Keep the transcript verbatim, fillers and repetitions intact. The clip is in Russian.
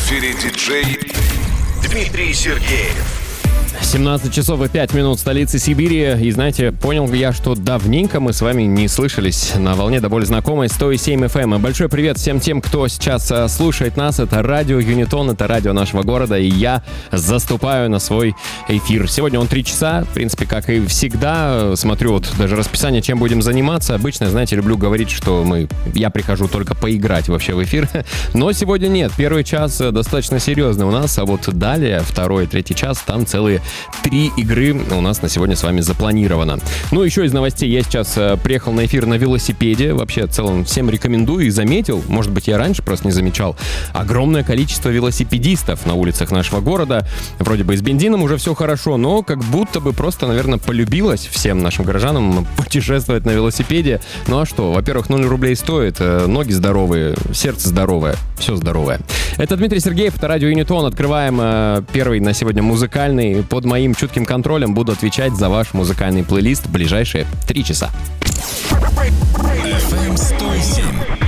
эфире диджей Дмитрий Сергеев. семнадцать часов и пять минут, столицы Сибири. И знаете, понял я, что давненько мы с вами не слышались на волне до боли знакомой сто семь эф эм. Большой привет всем тем, кто сейчас слушает нас. Это радио Юнитон, это радио нашего города. И я заступаю на свой эфир. Сегодня он три часа. В принципе, как и всегда. Смотрю вот даже расписание, чем будем заниматься. Обычно, знаете, люблю говорить, что мы, я прихожу только поиграть вообще в эфир. Но сегодня нет. Первый час достаточно серьезный у нас. А вот далее, второй, третий час, там целые три игры у нас на сегодня с вами запланировано. Ну, еще из новостей. Я сейчас э, приехал на эфир на велосипеде. Вообще, в целом, всем рекомендую и заметил, может быть, я раньше просто не замечал, огромное количество велосипедистов на улицах нашего города. Вроде бы и с бензином уже все хорошо, но как будто бы просто, наверное, полюбилось всем нашим горожанам путешествовать на велосипеде. Ну, а что? Во-первых, ноль рублей стоит, э, ноги здоровые, сердце здоровое, все здоровое. Это Дмитрий Сергеев, это радио Юнитон. Открываем э, первый на сегодня музыкальный. Под моим чутким контролем буду отвечать за ваш музыкальный плейлист в ближайшие три часа. эф эм сто семь.